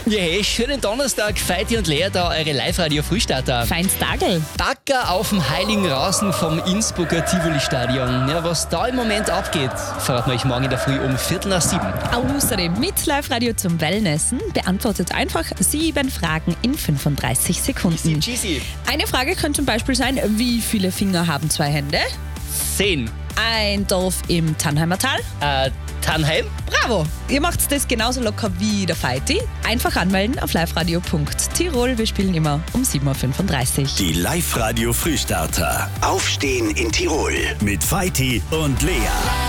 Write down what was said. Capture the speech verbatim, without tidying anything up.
Ja, hey, schönen Donnerstag, Feiti und Lea da, eure Live-Radio-Frühstarter. Feins Tagel. Dacker auf dem Heiligen Rasen vom Innsbrucker Tivoli-Stadion. Ja, was da im Moment abgeht, verraten wir euch morgen in der Früh um Viertel nach sieben. Außerdem mit Live-Radio zum Wellnessen beantwortet einfach sieben Fragen in fünfunddreißig Sekunden. Cheesy. Eine Frage könnte zum Beispiel sein, wie viele Finger haben zwei Hände? Zehn. Ein Dorf im Tannheimer Tal? Äh, Tannheim? Bravo! Ihr macht das genauso locker wie der Feiti. Einfach anmelden auf liveradio punkt tirol. Wir spielen immer um sieben Uhr fünfunddreißig. Die Live-Radio Frühstarter. Aufstehen in Tirol mit Feiti und Lea.